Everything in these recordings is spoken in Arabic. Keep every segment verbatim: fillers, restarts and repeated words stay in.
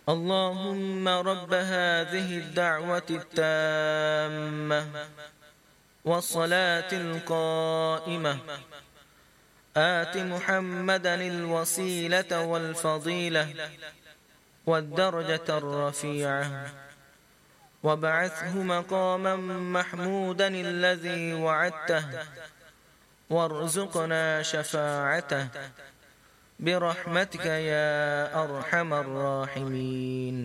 اللهم رب هذه الدعوة التامة والصلاة القائمة آت محمدا الوسيلة والفضيلة والدرجة الرفيعة وابعثه مقاما محمودا الذي وعدته وارزقنا شفاعته برحمتك يا أرحم الراحمين.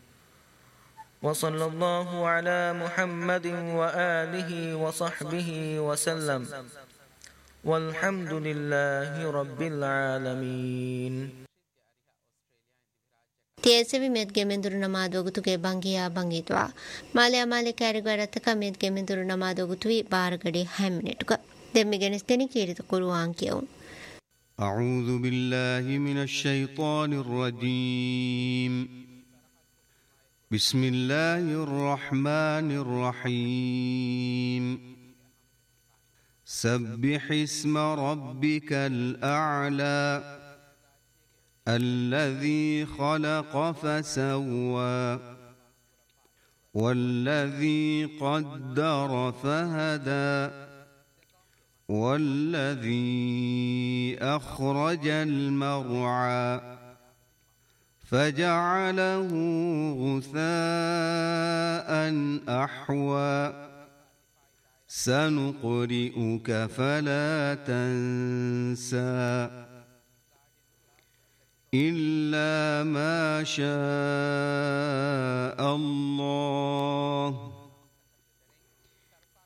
وصلى الله على محمد وآله وصحبه وسلم والحمد لله رب العالمين. تيسبي ميت جمندر نماذج وقتوكي بانجيا بانجيتوا مالي مالي كاريغارتك ميت جمندر نماذج وقتوي بارغدي همنتك دمي جنستني كيرت قرآن كيون. أعوذ بالله من الشيطان الرجيم. بسم الله الرحمن الرحيم. سبح اسم ربك الأعلى الذي خلق فسوى والذي قدر فهدى والذي أخرج المرعى فجعله غثاء أحوى سنقرئك فلا تنسى إلا ما شاء الله